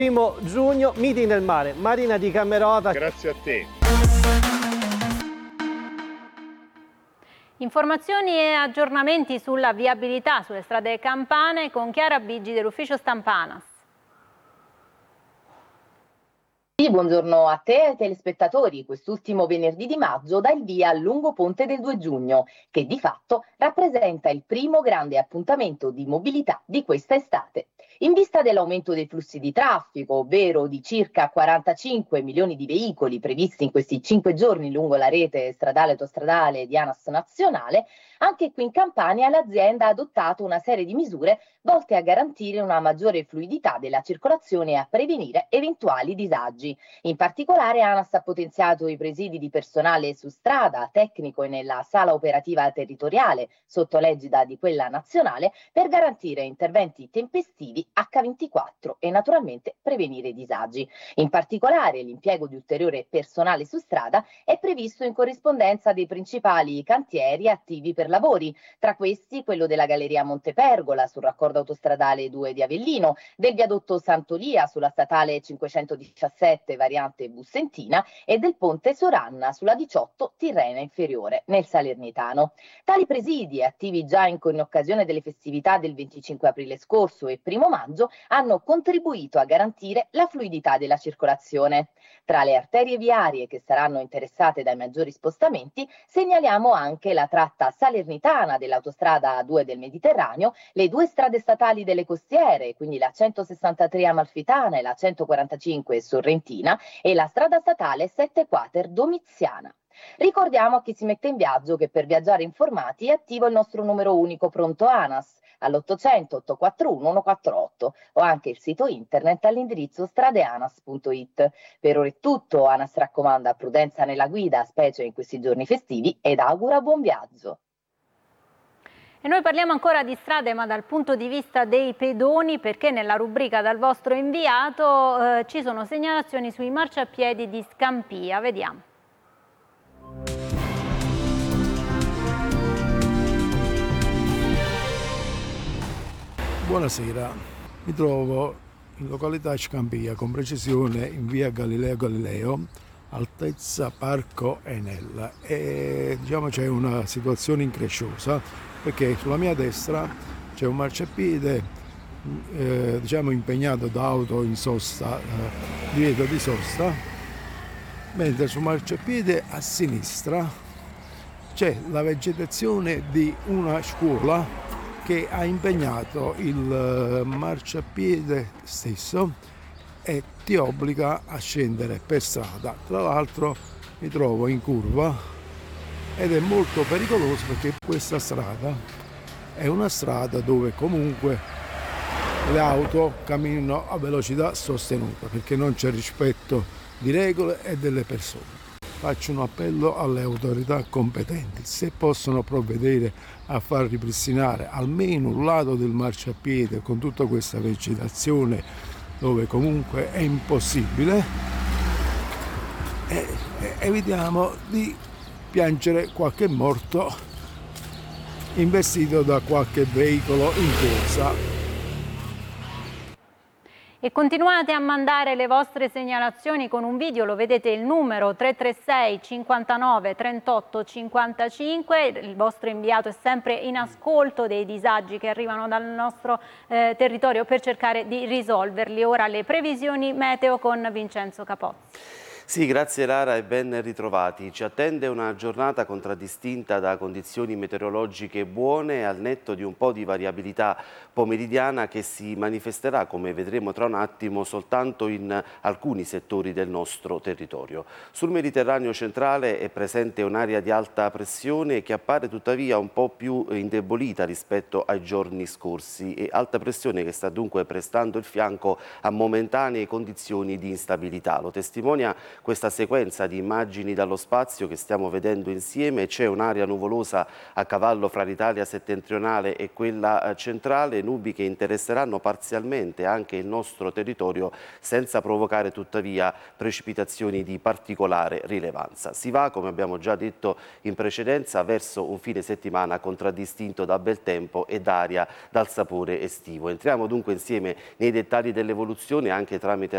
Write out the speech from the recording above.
1° giugno, meeting del mare, Marina di Camerota. Grazie a te. Informazioni e aggiornamenti sulla viabilità sulle strade campane con Chiara Bigi dell'ufficio stampa ANAS. Buongiorno a te e ai telespettatori. Quest'ultimo venerdì di maggio dà il via al lungo ponte del 2 giugno, che di fatto rappresenta il primo grande appuntamento di mobilità di questa estate. In vista dell'aumento dei flussi di traffico, ovvero di circa 45 milioni di veicoli previsti in questi 5 giorni lungo la rete stradale e autostradale di ANAS nazionale, anche qui in Campania l'azienda ha adottato una serie di misure volte a garantire una maggiore fluidità della circolazione e a prevenire eventuali disagi. In particolare ANAS ha potenziato i presidi di personale su strada, tecnico e nella sala operativa territoriale, sotto l'egida di quella nazionale, per garantire interventi tempestivi H24 e naturalmente prevenire disagi. In particolare l'impiego di ulteriore personale su strada è previsto in corrispondenza dei principali cantieri attivi per lavori, tra questi quello della Galleria Montepergola sul raccordo autostradale 2 di Avellino, del viadotto Sant'Olia sulla statale 517 variante Bussentina e del ponte Soranna sulla 18 Tirrena Inferiore nel Salernitano. Tali presidi, attivi già in occasione delle festività del 25 aprile scorso e 1° maggio, hanno contribuito a garantire la fluidità della circolazione. Tra le arterie viarie che saranno interessate dai maggiori spostamenti segnaliamo anche la tratta salernitana dell'autostrada 2 del Mediterraneo, le 2 strade statali delle costiere, quindi la 163 Amalfitana e la 145 Sorrentina, e la strada statale 7 Quater Domiziana. Ricordiamo a chi si mette in viaggio che per viaggiare informati è attivo il nostro numero unico pronto ANAS all'800 841 148 o anche il sito internet all'indirizzo stradeanas.it. Per ora è tutto, ANAS raccomanda prudenza nella guida, specie in questi giorni festivi, ed augura buon viaggio. E noi parliamo ancora di strade, ma dal punto di vista dei pedoni, perché nella rubrica dal vostro inviato ci sono segnalazioni sui marciapiedi di Scampia. Vediamo. Buonasera, mi trovo in località Scampia, con precisione in via Galileo Galileo, altezza Parco Enella, e c'è una situazione incresciosa perché sulla mia destra c'è un marciapiede impegnato da auto in sosta, divieto di sosta, mentre sul marciapiede a sinistra c'è la vegetazione di una scuola che ha impegnato il marciapiede stesso e ti obbliga a scendere per strada. Tra l'altro mi trovo in curva ed è molto pericoloso perché questa strada è una strada dove comunque le auto camminano a velocità sostenuta perché non c'è rispetto di regole e delle persone. Faccio un appello alle autorità competenti, se possono provvedere a far ripristinare almeno un lato del marciapiede con tutta questa vegetazione dove comunque è impossibile, e evitiamo di piangere qualche morto investito da qualche veicolo in corsa. E continuate a mandare le vostre segnalazioni con un video, lo vedete il numero 336 59 38 55, il vostro inviato è sempre in ascolto dei disagi che arrivano dal nostro territorio per cercare di risolverli. Ora le previsioni meteo con Vincenzo Capozzi. Sì, grazie Lara e ben ritrovati. Ci attende una giornata contraddistinta da condizioni meteorologiche buone al netto di un po' di variabilità pomeridiana che si manifesterà, come vedremo tra un attimo, soltanto in alcuni settori del nostro territorio. Sul Mediterraneo centrale è presente un'area di alta pressione che appare tuttavia un po' più indebolita rispetto ai giorni scorsi, e alta pressione che sta dunque prestando il fianco a momentanee condizioni di instabilità. Lo testimonia questa sequenza di immagini dallo spazio che stiamo vedendo insieme. C'è un'area nuvolosa a cavallo fra l'Italia settentrionale e quella centrale, nubi che interesseranno parzialmente anche il nostro territorio senza provocare tuttavia precipitazioni di particolare rilevanza. Si va, come abbiamo già detto in precedenza, verso un fine settimana contraddistinto da bel tempo ed aria dal sapore estivo. Entriamo dunque insieme nei dettagli dell'evoluzione anche tramite